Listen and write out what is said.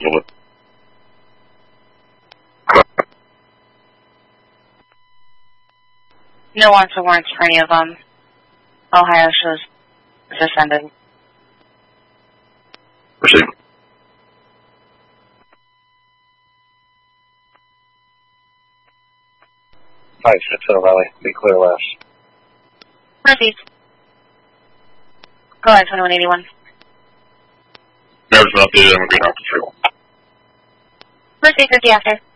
Over. No wants or warrants for any of them. Ohio shows suspended. Proceed. Hi, 6 Valley. Be clear last. Proceed. Go ahead, 2181. Mayor's been updated on the green officer. Proceed 50 after.